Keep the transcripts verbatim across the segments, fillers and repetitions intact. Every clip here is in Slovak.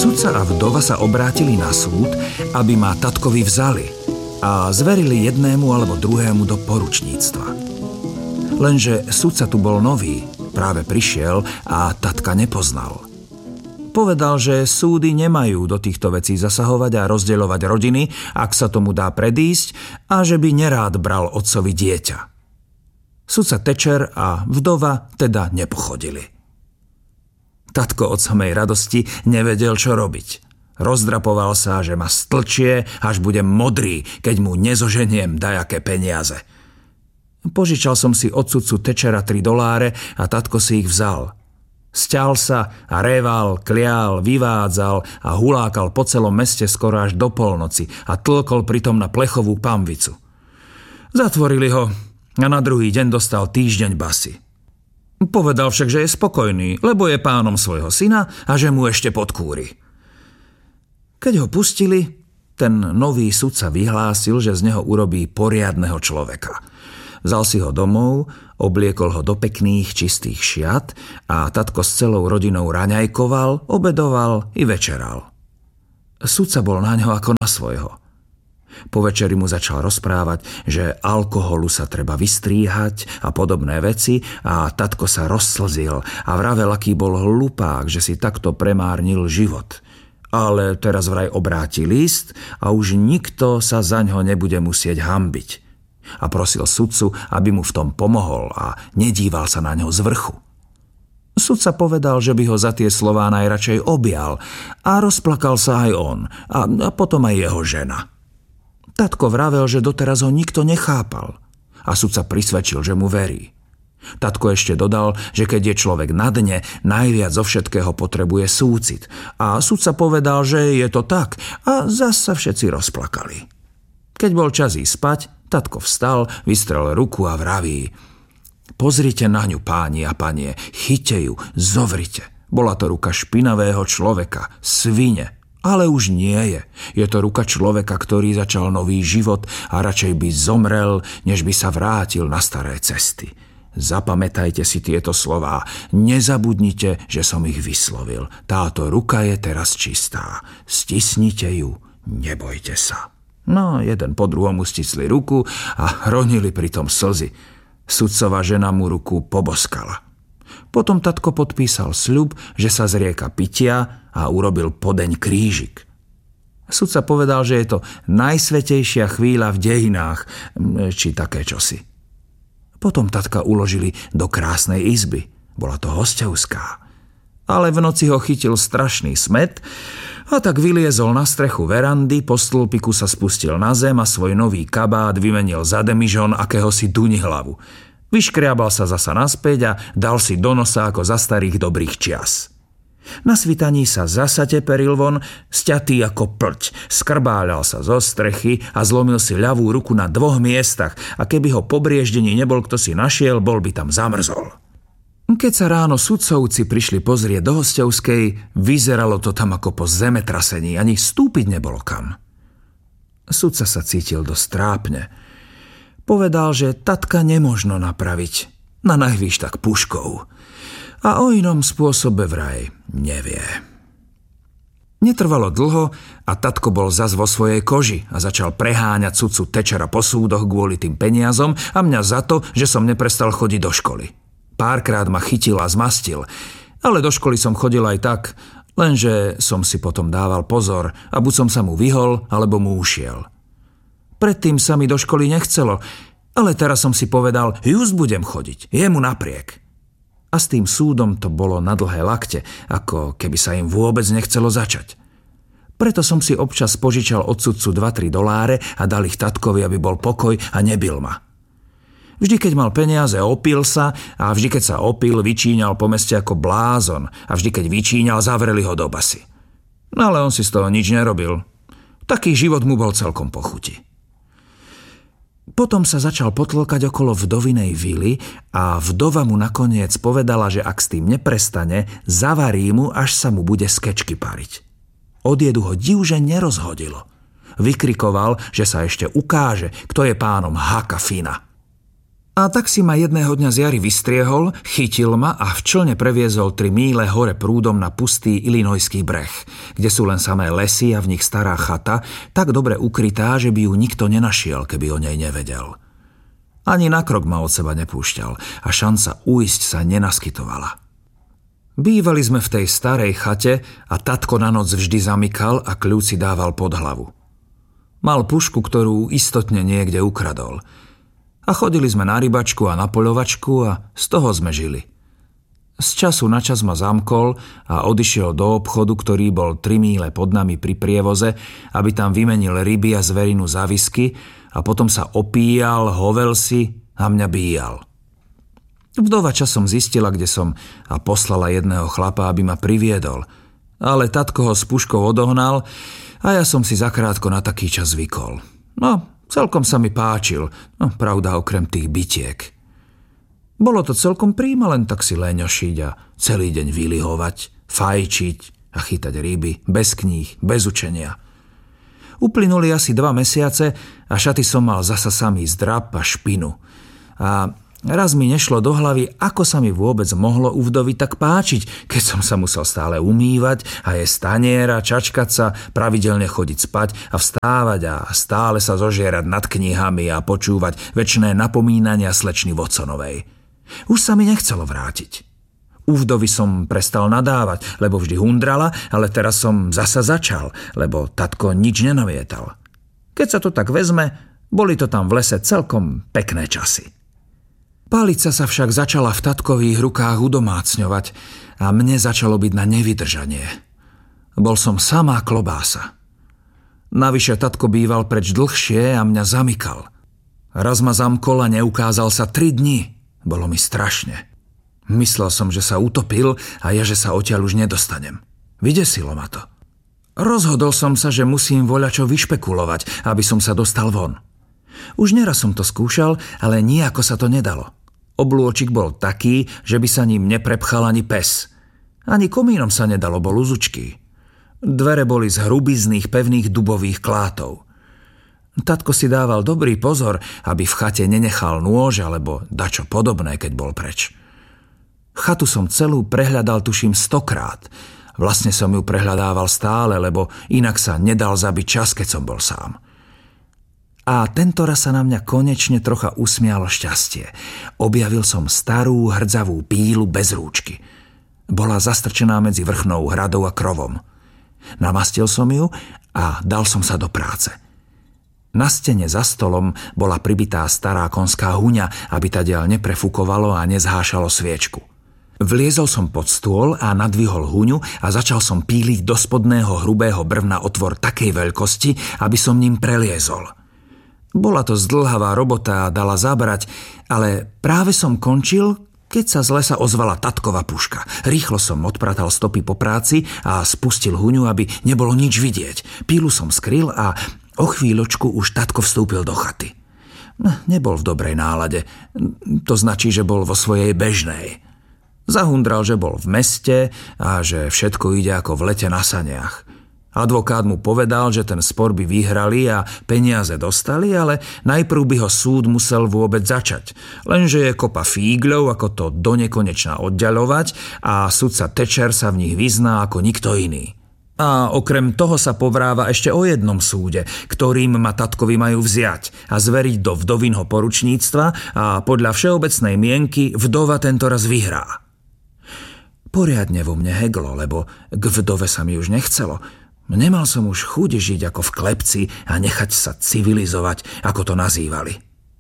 Sudca a vdova sa obrátili na súd, aby ma tatkovi vzali a zverili jednému alebo druhému do poručníctva. Lenže sudca tu bol nový, práve prišiel a tatka nepoznal. Povedal, že súdy nemajú do týchto vecí zasahovať a rozdeľovať rodiny, ak sa tomu dá predísť, a že by nerád bral otcovi dieťa. Sudca Tečer a vdova teda nepochodili. Tatko od samej radosti nevedel, čo robiť. Rozdrapoval sa, že ma stlčie, až budem modrý, keď mu nezoženiem dajaké peniaze. Požičal som si od sudcu Tečera tri doláre a tatko si ich vzal. Sťal sa a réval, klial, vyvádzal a hulákal po celom meste skoro až do polnoci a tlkol pritom na plechovú pamvicu. Zatvorili ho a na druhý deň dostal týždeň basy. Povedal však, že je spokojný, lebo je pánom svojho syna a že mu ešte podkúri. Keď ho pustili, ten nový sudca vyhlásil, že z neho urobí poriadneho človeka. Vzal si ho domov, obliekol ho do pekných, čistých šiat a tatko s celou rodinou raňajkoval, obedoval i večeral. Sudca bol na ňo ako na svojho. Po večeri mu začal rozprávať, že alkoholu sa treba vystríhať a podobné veci, a tatko sa rozslzil a vravel, aký bol hlupák, že si takto premárnil život. Ale teraz vraj obráti list a už nikto sa zaňho nebude musieť hanbiť. A prosil sudcu, aby mu v tom pomohol a nedíval sa na ňo z vrchu. Sudca povedal, že by ho za tie slová najradšej objal, a rozplakal sa aj on a, a potom aj jeho žena. Tatko vravel, že doteraz ho nikto nechápal, a sudca prisvedčil, že mu verí. Tatko ešte dodal, že keď je človek na dne, najviac zo všetkého potrebuje súcit, a sudca povedal, že je to tak, a zas sa všetci rozplakali. Keď bol čas ísť spať, tatko vstal, vystrel ruku a vraví: Pozrite na ňu, páni a panie, chyťte ju, zovrite. Bola to ruka špinavého človeka, svine, ale už nie je. Je to ruka človeka, ktorý začal nový život a radšej by zomrel, než by sa vrátil na staré cesty. Zapamätajte si tieto slová, nezabudnite, že som ich vyslovil. Táto ruka je teraz čistá. Stisnite ju, nebojte sa. No, jeden po druhomu stisli ruku a ronili pritom slzy. Sudcova žena mu ruku poboskala. Potom tatko podpísal sľub, že sa zrieka pitia, a urobil podeň krížik. Sudca povedal, že je to najsvätejšia chvíľa v dejinách, či také čosi. Potom tatka uložili do krásnej izby. Bola to hosťovská. Ale v noci ho chytil strašný smäd, a tak vyliezol na strechu verandy, po stĺpiku sa spustil na zem a svoj nový kabát vymenil za demižon akéhosi dunihlavu. Vyškriabal sa zasa naspäť a dal si do nosa ako za starých dobrých čias. Na svitaní sa zasa teperil von, sťatý ako plť, skrbáľal sa zo strechy a zlomil si ľavú ruku na dvoch miestach, a keby ho po brieždení nebol kto si našiel, bol by tam zamrzol. Keď sa ráno sudcovci prišli pozrieť do hosťovskej, vyzeralo to tam ako po zemetrasení, ani stúpiť nebolo kam. Sudca sa cítil dosť trápne. Povedal, že tatka nemožno napraviť, na najvýš tak puškou. A o inom spôsobe vraj nevie. Netrvalo dlho a tatko bol zas vo svojej koži a začal preháňať sudcu Tečera po súdoch kvôli tým peniazom a mňa za to, že som neprestal chodiť do školy. Párkrát ma chytil a zmastil, ale do školy som chodil aj tak, lenže som si potom dával pozor a buď som sa mu vyhol, alebo mu ušiel. Predtým sa mi do školy nechcelo, ale teraz som si povedal, just budem chodiť, jemu napriek. A s tým súdom to bolo na dlhé lakte, ako keby sa im vôbec nechcelo začať. Preto som si občas požičal od sudcu dva tri doláre a dal ich tatkovi, aby bol pokoj a nebil ma. Vždy, keď mal peniaze, opil sa, a vždy, keď sa opil, vyčíňal po meste ako blázon, a vždy, keď vyčíňal, zavreli ho do basy. No ale on si z toho nič nerobil. Taký život mu bol celkom po chuti. Potom sa začal potlkať okolo vdovinej vily a vdova mu nakoniec povedala, že ak s tým neprestane, zavarí mu, až sa mu bude z kečky pariť. Od jedu ho divže nerozhodilo. Vykrikoval, že sa ešte ukáže, kto je pánom Haka Fina. A tak si ma jedného dňa z jary vystriehol, chytil ma a v člne previezol tri míle hore prúdom na pustý Illinoiský breh, kde sú len samé lesy a v nich stará chata, tak dobre ukrytá, že by ju nikto nenašiel, keby o nej nevedel. Ani na krok ma od seba nepúšťal a šanca ujsť sa nenaskytovala. Bývali sme v tej starej chate a tatko na noc vždy zamykal a kľúč si dával pod hlavu. Mal pušku, ktorú istotne niekde ukradol. A chodili sme na rybačku a na poľovačku a z toho sme žili. Z času na čas ma zamkol a odišiel do obchodu, ktorý bol tri míle pod nami pri prievoze, aby tam vymenil ryby a zverinu za whisky a potom sa opíjal, hovel si a mňa bíjal. Vdova časom zistila, kde som a poslala jedného chlapa, aby ma priviedol. Ale tatko ho s puškou odohnal a ja som si zakrátko na taký čas zvykol. No, celkom sa mi páčil, no pravda okrem tých bitiek. Bolo to celkom príjma len tak si leňošiť a celý deň vylihovať, fajčiť a chytať ryby, bez kníh, bez učenia. Uplynuli asi dva mesiace a šaty som mal zasa samý zdrab a špinu. A raz mi nešlo do hlavy, ako sa mi vôbec mohlo u vdovy tak páčiť, keď som sa musel stále umývať a jesť taniera, čačkať sa, pravidelne chodiť spať a vstávať a stále sa zožierať nad knihami a počúvať večné napomínania slečny Watsonovej. Už sa mi nechcelo vrátiť. U vdovy som prestal nadávať, lebo vždy hundrala, ale teraz som zasa začal, lebo tatko nič nenavietal. Keď sa to tak vezme, boli to tam v lese celkom pekné časy. Palica sa však začala v tatkových rukách udomácňovať a mne začalo byť na nevydržanie. Bol som samá klobása. Navyše tatko býval preč dlhšie a mňa zamykal. Raz ma zamkol a neukázal sa tri dni. Bolo mi strašne. Myslel som, že sa utopil a ja, že sa odtiaľ už nedostanem. Vydesilo ma to. Rozhodol som sa, že musím voľačo vyšpekulovať, aby som sa dostal von. Už neraz som to skúšal, ale nijako sa to nedalo. Oblôčik bol taký, že by sa ním neprepchal ani pes. Ani komínom sa nedalo, bol uzučký. Dvere boli z hrubizných pevných dubových klátov. Tatko si dával dobrý pozor, aby v chate nenechal nôž alebo dačo podobné, keď bol preč. Chatu som celú prehľadal tuším stokrát. Vlastne som ju prehľadával stále, lebo inak sa nedal zabiť čas, keď som bol sám. A tento raz sa na mňa konečne trocha usmialo šťastie. Objavil som starú hrdzavú pílu bez rúčky. Bola zastrčená medzi vrchnou hradou a krovom. Namastil som ju a dal som sa do práce. Na stene za stolom bola pribitá stará konská huňa, aby tadiaľ neprefúkovalo a nezhášalo sviečku. Vliezol som pod stôl a nadvihol huňu a začal som píliť do spodného hrubého brvna otvor takej veľkosti, aby som ním preliezol. Bola to zdĺhavá robota a dala zabrať, ale práve som končil, keď sa z lesa ozvala tatkova puška. Rýchlo som odpratal stopy po práci a spustil huňu, aby nebolo nič vidieť. Pílu som skryl a o chvíľočku už tatko vstúpil do chaty. Nebol v dobrej nálade. To značí, že bol vo svojej bežnej. Zahundral, že bol v meste a že všetko ide ako v lete na saniach. Advokát mu povedal, že ten spor by vyhrali a peniaze dostali, ale najprv by ho súd musel vôbec začať. Lenže je kopa fígľov, ako to donekonečna oddiaľovať a sudca Thatcher sa v nich vyzná ako nikto iný. A okrem toho sa povráva ešte o jednom súde, ktorým ma tatkovi majú vziať a zveriť do vdovinho poručníctva a podľa všeobecnej mienky vdova tento raz vyhrá. Poriadne vo mne heglo, lebo k vdove sa mi už nechcelo. Nemal som už chuť žiť ako v klepci a nechať sa civilizovať, ako to nazývali.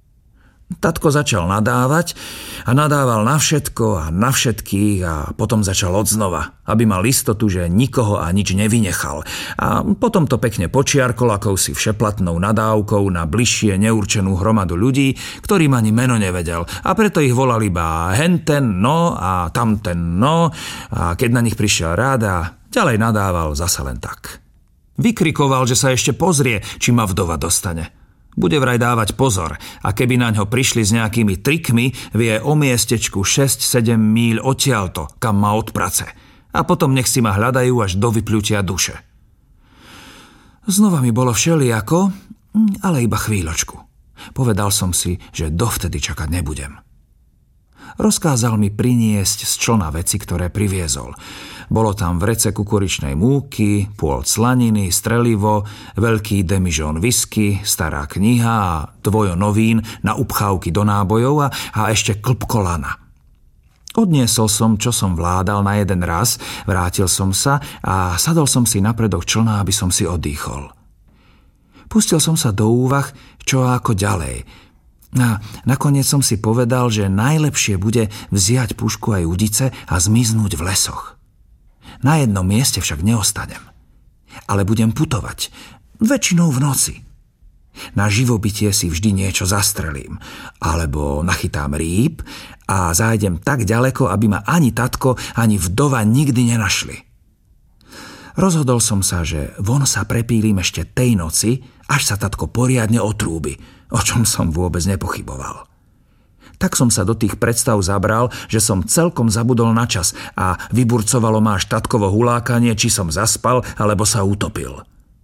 Tatko začal nadávať a nadával na všetko a na všetkých a potom začal odznova, aby mal istotu, že nikoho a nič nevynechal. A potom to pekne počiarkol akousi všeplatnou nadávkou na bližšie neurčenú hromadu ľudí, ktorým ani meno nevedel. A preto ich volal iba henten no a tamten no a keď na nich prišiel rád a ďalej nadával zasa len tak. Vykrikoval, že sa ešte pozrie, či ma vdova dostane. Bude vraj dávať pozor a keby naňho prišli s nejakými trikmi, vie o miestečku šesť sedem míľ odtiaľto, kam má od prace. A potom nech si ma hľadajú až do vypľutia duše. Znova mi bolo všelijako, ale iba chvíľočku. Povedal som si, že dovtedy čakať nebudem. Rozkázal mi priniesť z člna veci, ktoré priviezol. Bolo tam vrece kukuričnej múky, pôl slaniny, strelivo, veľký demižón whisky, stará kniha a dvojo novín na upchávky do nábojov a, a ešte klpko lana. Odniesol som, čo som vládal na jeden raz, vrátil som sa a sadol som si na predok člna, aby som si oddychol. Pustil som sa do úvah, čo a ako ďalej. A nakoniec som si povedal, že najlepšie bude vziať pušku aj udice a zmiznúť v lesoch. Na jednom mieste však neostanem, ale budem putovať, väčšinou v noci. Na živobytie si vždy niečo zastrelím, alebo nachytám rýb a zájdem tak ďaleko, aby ma ani tatko, ani vdova nikdy nenašli. Rozhodol som sa, že von sa prepílim ešte tej noci, až sa tatko poriadne otrúbi, o čom som vôbec nepochyboval. Tak som sa do tých predstav zabral, že som celkom zabudol na čas a vyburcovalo ma až tatkovo hulákanie, či som zaspal, alebo sa utopil.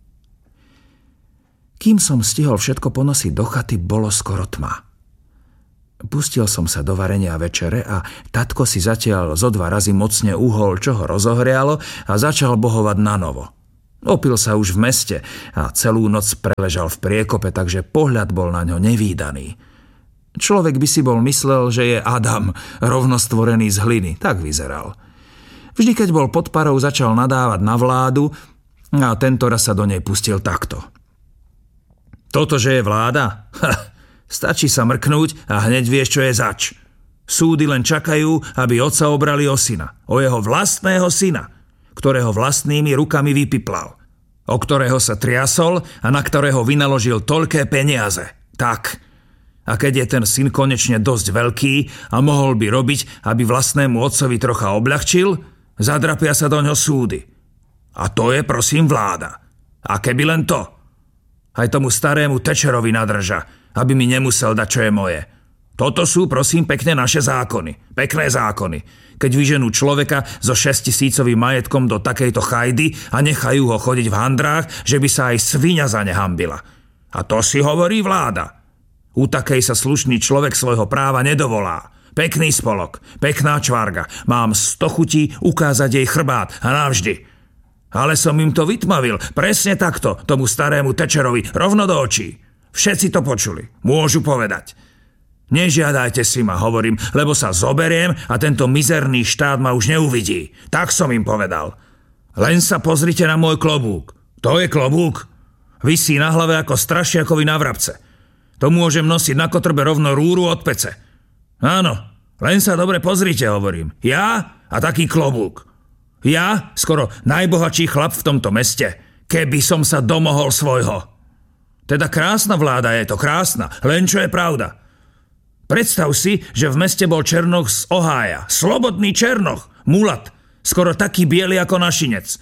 Kým som stihol všetko ponosiť do chaty, bolo skoro tma. Pustil som sa do varenia večere a tatko si zatiaľ zo dva razy mocne uhol, čo ho rozohrialo a začal bohovať na novo. Opil sa už v meste a celú noc preležal v priekope, takže pohľad bol na ňo nevídaný. Človek by si bol myslel, že je Adam, rovno stvorený z hliny, tak vyzeral. Vždy, keď bol pod parou, začal nadávať na vládu a tento raz sa do nej pustil takto. Toto, že je vláda? Ha, stačí sa mrknúť a hneď vieš, čo je zač. Súdy len čakajú, aby otca obrali o syna, o jeho vlastného syna, ktorého vlastnými rukami vypiplal, o ktorého sa triasol a na ktorého vynaložil toľké peniaze. Tak. A keď je ten syn konečne dosť veľký a mohol by robiť, aby vlastnému otcovi trocha obľahčil, zadrapia sa do ňo súdy. A to je, prosím, vláda. A keby len to. Aj tomu starému Tečerovi nadrža, aby mi nemusel dať, čo je moje. Toto sú, prosím, pekne naše zákony. Pekné zákony. Keď vyženú človeka so šesťtisícovým majetkom do takejto chajdy a nechajú ho chodiť v handrách, že by sa aj sviňa za ne hanbila. A to si hovorí vláda. U takej sa slušný človek svojho práva nedovolá. Pekný spolok, pekná čvarga. Mám sto chutí ukázať jej chrbát a navždy. Ale som im to vytmavil, presne takto, tomu starému Tečerovi, rovno do očí. Všetci to počuli, môžu povedať. Nežiadajte si ma, hovorím, lebo sa zoberiem a tento mizerný štát ma už neuvidí. Tak som im povedal. Len sa pozrite na môj klobúk. To je klobúk. Visí na hlave ako strašiakovi na vrabce. To môžem nosiť na kotrbe rovno rúru od pece. Áno, len sa dobre pozrite, hovorím. Ja a taký klobúk. Ja, skoro najbohatší chlap v tomto meste, keby som sa domohol svojho. Teda krásna vláda je to, krásna, len čo je pravda. Predstav si, že v meste bol Černoch z Ohája, slobodný Černoch, mulat, skoro taký biely ako našinec.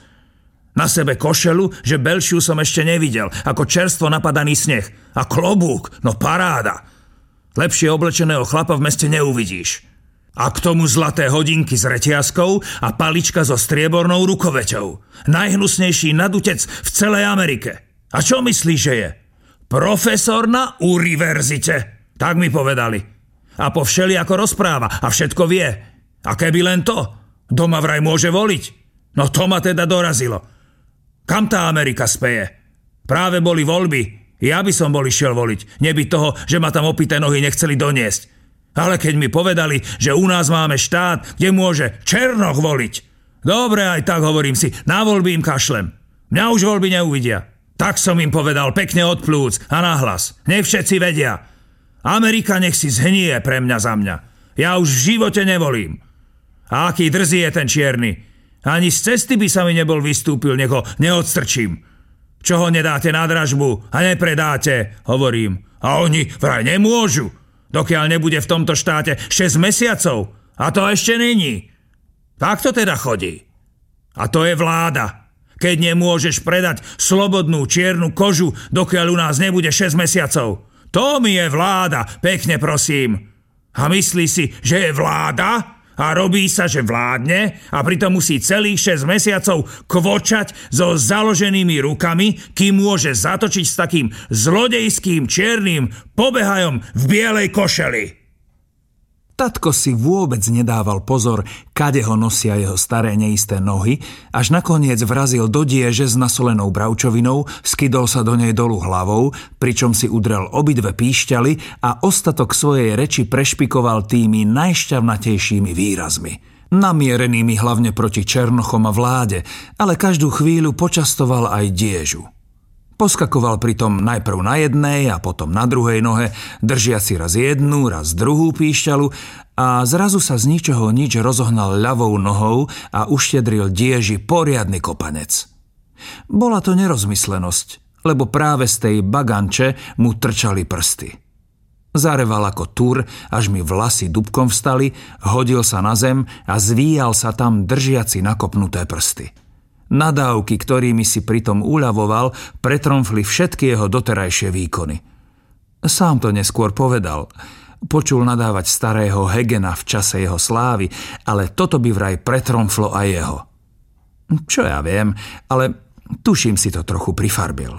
Na sebe košelu, že belšiu som ešte nevidel, ako čerstvo napadaný sneh. A klobúk, no paráda. Lepšie oblečeného chlapa v meste neuvidíš. A k tomu zlaté hodinky s reťazkou a palička so striebornou rukoveťou. Najhnusnejší nadutec v celej Amerike. A čo myslíš, že je? Profesor na univerzite. Tak mi povedali. A po všeliako rozpráva a všetko vie. A keby len to, doma vraj môže voliť. No to ma teda dorazilo. Kam tá Amerika speje? Práve boli voľby. Ja by som bol išiel voliť. Nebyť toho, že ma tam opité nohy nechceli doniesť. Ale keď mi povedali, že u nás máme štát, kde môže Černoch voliť. Dobre, aj tak hovorím si, na voľby im kašlem. Mňa už voľby neuvidia. Tak som im povedal pekne od plúc a nahlas. Nech všetci vedia. Amerika nech si zhnie pre mňa za mňa. Ja už v živote nevolím. A aký drzý je ten čierny. Ani z cesty by sa mi nebol vystúpil, nech ho neodstrčím. Čo ho nedáte na dražbu a nepredáte, hovorím. A oni vraj nemôžu. Dokiaľ nebude v tomto štáte šesť mesiacov. A to ešte není. Tak to teda chodí. A to je vláda. Keď nemôžeš predať slobodnú čiernu kožu, dokiaľ u nás nebude šesť mesiacov. To mi je vláda, pekne prosím. A myslí si, že je vláda? A robí sa, že vládne a pritom musí celých šesť mesiacov kvočať so založenými rukami, kým môže zatočiť s takým zlodejským čiernym pobehajom v bielej košeli. Tatko si vôbec nedával pozor, kade ho nosia jeho staré neisté nohy, až nakoniec vrazil do dieže s nasolenou bravčovinou, skydol sa do nej dolu hlavou, pričom si udrel obidve píšťaly a ostatok svojej reči prešpikoval tými najšťavnatejšími výrazmi. Namierenými hlavne proti Černochom a vláde, ale každú chvíľu počastoval aj diežu. Poskakoval pritom najprv na jednej a potom na druhej nohe, držia si raz jednu, raz druhú píšťalu a zrazu sa z ničoho nič rozohnal ľavou nohou a uštedril dieži poriadny kopanec. Bola to nerozmyslenosť, lebo práve z tej baganče mu trčali prsty. Zareval ako tur, až mi vlasy dubkom vstali, hodil sa na zem a zvíjal sa tam držiaci nakopnuté prsty. Nadávky, ktorými si pritom uľavoval, pretromfli všetky jeho doterajšie výkony. Sám to neskôr povedal. Počul nadávať starého Hegena v čase jeho slávy, ale toto by vraj pretromflo aj jeho. Čo ja viem, ale tuším si to trochu prifarbil.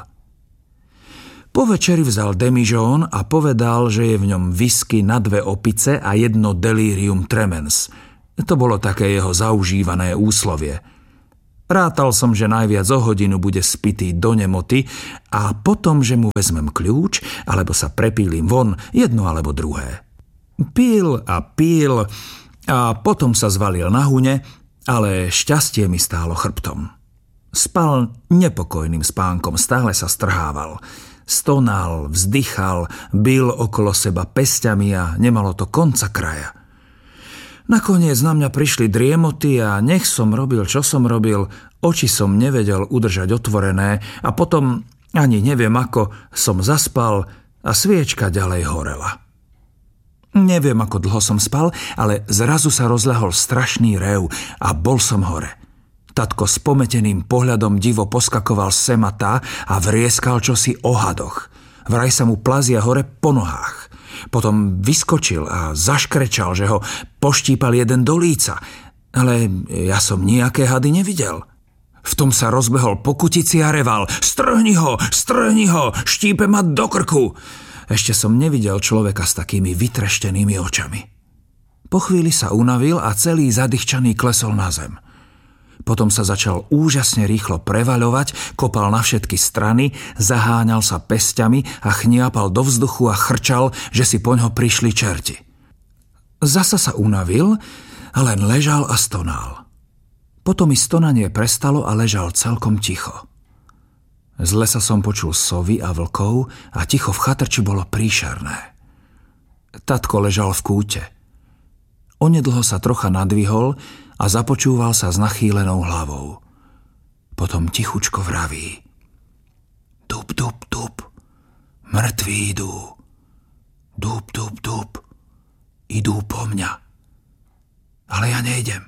Po večeri vzal demižón a povedal, že je v ňom whisky na dve opice a jedno delirium tremens. To bolo také jeho zaužívané úslovie. Rátal som, že najviac o hodinu bude spitý do nemoty a potom, že mu vezmem kľúč, alebo sa prepílim von, jedno alebo druhé. Pil a pil a potom sa zvalil na hune, ale šťastie mi stálo chrbtom. Spal nepokojným spánkom, stále sa strhával. Stonal, vzdychal, bil okolo seba pesťami a nemalo to konca kraja. Nakoniec na mňa prišli driemoty a nech som robil, čo som robil, oči som nevedel udržať otvorené a potom, ani neviem ako, som zaspal a sviečka ďalej horela. Neviem, ako dlho som spal, ale zrazu sa rozľahol strašný rev a bol som hore. Tatko s pometeným pohľadom divo poskakoval sem a tá a vrieskal čosi o hadoch. Vraj sa mu plazia hore po nohách. Potom vyskočil a zaškrečal, že ho poštípal jeden do líca, ale ja som nejaké hady nevidel. V tom sa rozbehol po kutici a reval: Strhni ho, strhni ho, štípe ma do krku. Ešte som nevidel človeka s takými vytreštenými očami. Po chvíli sa unavil a celý zadýchčaný klesol na zem. Potom sa začal úžasne rýchlo prevaľovať, kopal na všetky strany, zaháňal sa pesťami a chniapal do vzduchu a chrčal, že si poňho prišli čerti. Zasa sa unavil a len ležal a stonal. Potom mi stonanie prestalo a ležal celkom ticho. Z lesa som počul sovy a vlkov a ticho v chatrči bolo príšerné. Tatko ležal v kúte. Onedlho sa trocha nadvihol a započúval sa s nachýlenou hlavou. Potom tichučko vraví: Dub, dub, dub, mŕtvi idú. Dub, dub, dub, idú po mňa. Ale ja nejdem.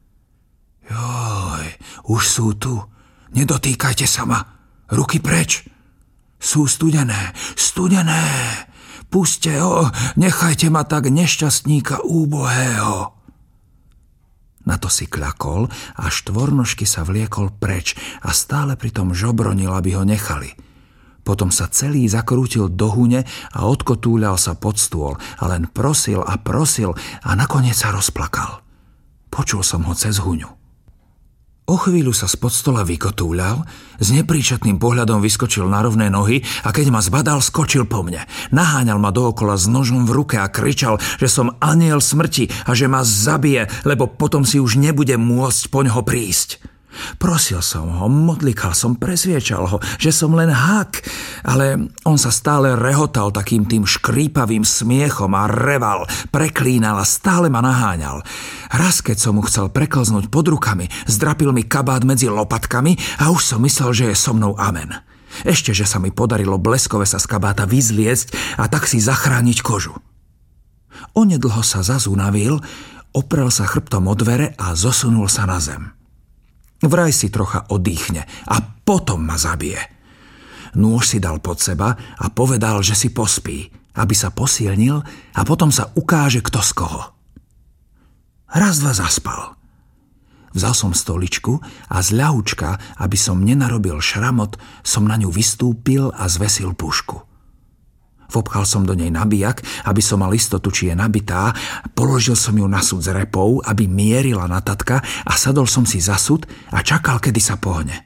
Joj, už sú tu. Nedotýkajte sa ma. Ruky preč. Sú studené, studené. Puste ho, nechajte ma tak, nešťastníka úbohého. Na to si kľakol a štvornožky sa vliekol preč a stále pritom žobronil, aby ho nechali. Potom sa celý zakrútil do hune a odkotúľal sa pod stôl a len prosil a prosil a nakoniec sa rozplakal. Počul som ho cez huňu. O chvíľu sa spod stola vykotúľal, s nepríčetným pohľadom vyskočil na rovné nohy a keď ma zbadal, skočil po mne. Naháňal ma dookola s nožom v ruke a kričal, že som anjel smrti a že ma zabije, lebo potom si už nebudem môcť poňho prísť. Prosil som ho, modlikal som, presviečal ho, že som len hák, ale on sa stále rehotal takým tým škrípavým smiechom a reval, preklínal a stále ma naháňal. Raz, keď som mu chcel preklznúť pod rukami, zdrapil mi kabát medzi lopatkami a už som myslel, že je so mnou amen. Ešte, že sa mi podarilo bleskove sa z kabáta vyzliecť a tak si zachrániť kožu. Onedlho sa zazunavil, oprel sa chrbtom o dvere a zosunul sa na zem. Vraj si trocha odýchne a potom ma zabije. Nôž si dal pod seba a povedal, že si pospí, aby sa posilnil a potom sa ukáže kto z koho. raz dva zaspal. Vzal som stoličku a z ľahučka, aby som nenarobil šramot, som na ňu vystúpil a zvesil pušku. Vopchal som do nej nabijak, aby som mal istotu, či je nabitá, položil som ju na súd s repou, aby mierila na tatka a sadol som si za súd a čakal, kedy sa pohne.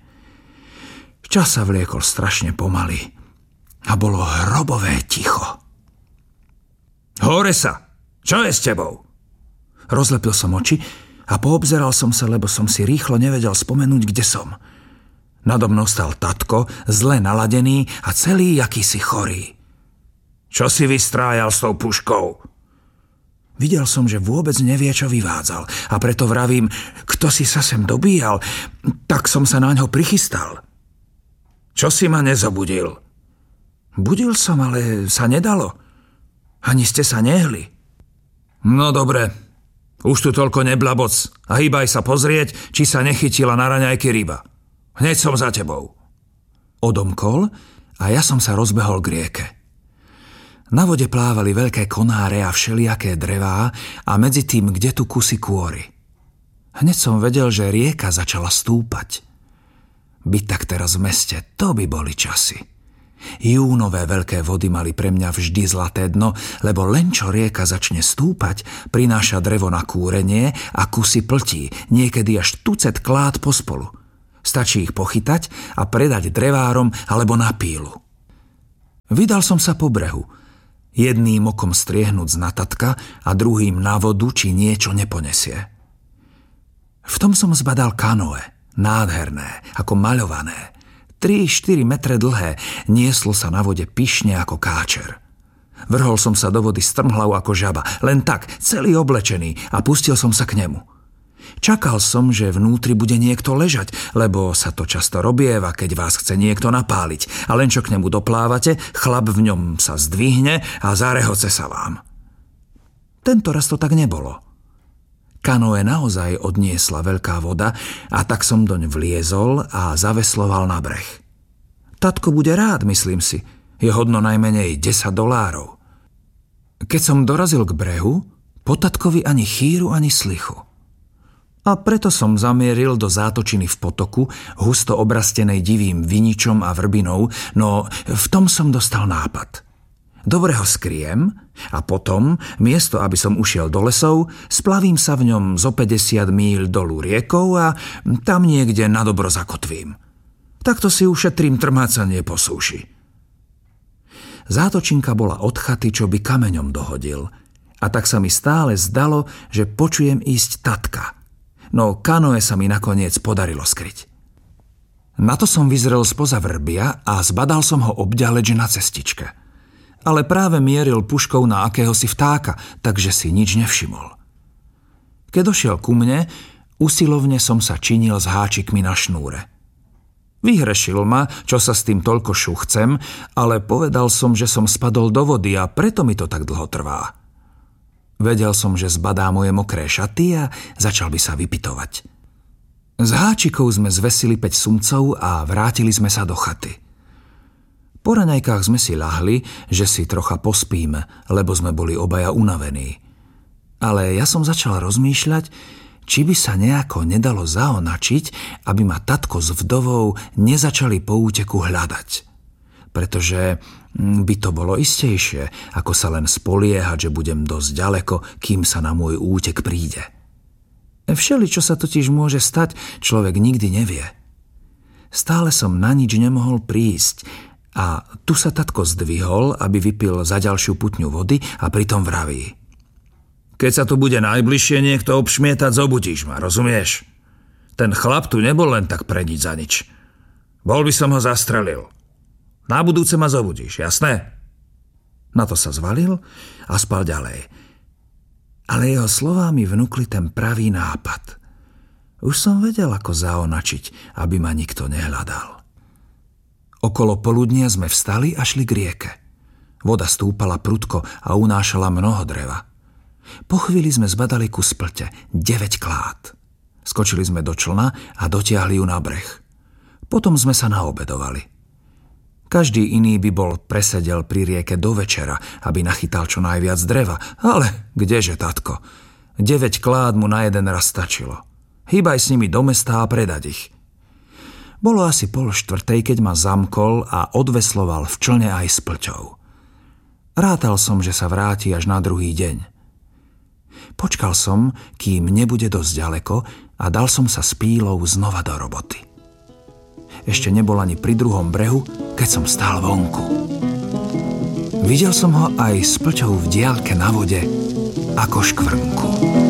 Čas sa vliekol strašne pomaly a bolo hrobové ticho. Hore sa! Čo je s tebou? Rozlepil som oči a poobzeral som sa, lebo som si rýchlo nevedel spomenúť, kde som. Nado mnou stal tatko, zle naladený a celý jakýsi chorý. Čo si vystrájal s tou puškou? Videl som, že vôbec nevie, čo vyvádzal a preto vravím, kto si sa sem dobíjal, tak som sa na ňo prichystal. Čo si ma nezobudil? Budil som, ale sa nedalo. Ani ste sa nehli. No dobre, už tu toľko neblaboc a hýbaj sa pozrieť, či sa nechytila na raňajky ryba. Hneď som za tebou. Odomkol a ja som sa rozbehol k rieke. Na vode plávali veľké konáre a všelijaké drevá a medzi tým kde tu kusy kôry. Hneď som vedel, že rieka začala stúpať. Byť tak teraz v meste, to by boli časy. Júnové veľké vody mali pre mňa vždy zlaté dno, lebo len čo rieka začne stúpať, prináša drevo na kúrenie a kusy pltí, niekedy až tucet klád pospolu. Stačí ich pochytať a predať drevárom alebo na pílu. Vydal som sa po brehu, jedným okom striehnúť z natatka a druhým na vodu, či niečo neponesie. V tom som zbadal kanoe, nádherné, ako maľované. tri štyri metre dlhé, nieslo sa na vode pyšne ako káčer. Vrhol som sa do vody strmhlav ako žaba, len tak, celý oblečený a pustil som sa k nemu. Čakal som, že vnútri bude niekto ležať, lebo sa to často robieva, keď vás chce niekto napáliť. A len čo k nemu doplávate, chlap v ňom sa zdvihne a zarehoce sa vám. Tento raz to tak nebolo. Kanoe naozaj odniesla veľká voda a tak som doň vliezol a zavesloval na breh. Tatko bude rád, myslím si. Je hodno najmenej desať dolárov. Keď som dorazil k brehu, po tatkovi ani chýru, ani slichu. A preto som zamieril do zátočiny v potoku, husto obrastenej divým viničom a vrbinou, no v tom som dostal nápad. Dobre ho skriem a potom, miesto aby som ušiel do lesov, splavím sa v ňom zo päťdesiat míľ dolu riekou a tam niekde nadobro zakotvím. Takto si ušetrím trmácanie po súši. Zátočinka bola od chaty, čo by kameňom dohodil, a tak sa mi stále zdalo, že počujem ísť tatka. No kanoe sa mi nakoniec podarilo skryť. Na to som vyzrel spoza vrbia a zbadal som ho obďaleč na cestičke. Ale práve mieril puškou na akéhosi vtáka, takže si nič nevšimol. Keď došiel ku mne, usilovne som sa činil s háčikmi na šnúre. Vyhrešil ma, čo sa s tým toľko šuchcem, ale povedal som, že som spadol do vody a preto mi to tak dlho trvá. Vedel som, že zbadá moje mokré šaty a začal by sa vypitovať. Z háčikov sme zvesili päť sumcov a vrátili sme sa do chaty. Po raňajkách sme si ľahli, že si trocha pospíme, lebo sme boli obaja unavení. Ale ja som začal rozmýšľať, či by sa nejako nedalo zaonačiť, aby ma tatko s vdovou nezačali po úteku hľadať. Pretože by to bolo istejšie, ako sa len spoliehať, že budem dosť ďaleko, kým sa na môj útek príde. Všeli, čo sa totiž môže stať, človek nikdy nevie. Stále som na nič nemohol prísť a tu sa tatko zdvihol, aby vypil za ďalšiu putňu vody a pritom vraví: Keď sa tu bude najbližšie niekto obšmietať, zobudíš ma, rozumieš? Ten chlap tu nebol len tak pre nič za nič. Bol by som ho zastrelil. Na budúce ma zobudíš, jasné? Na to sa zvalil a spal ďalej. Ale jeho slová mi vnúkli ten pravý nápad. Už som vedel, ako zaonačiť, aby ma nikto nehľadal. Okolo poludnia sme vstali a šli k rieke. Voda stúpala prudko a unášala mnoho dreva. Po chvíli sme zbadali kus plte, deväť klád. Skočili sme do člna a dotiahli ju na breh. Potom sme sa naobedovali. Každý iný by bol presedel pri rieke do večera, aby nachytal čo najviac dreva, ale kdeže, tatko? Deväť klád mu na jeden raz stačilo. Hýbaj s nimi do mesta a predať ich. Bolo asi pol štvrtej, keď ma zamkol a odvesloval v člne aj s plťou. Rátal som, že sa vráti až na druhý deň. Počkal som, kým nebude dosť ďaleko a dal som sa s pílou znova do roboty. Ešte nebol ani pri druhom brehu, keď som stál vonku. Videl som ho aj s plťou v diaľke na vode ako škvrnku.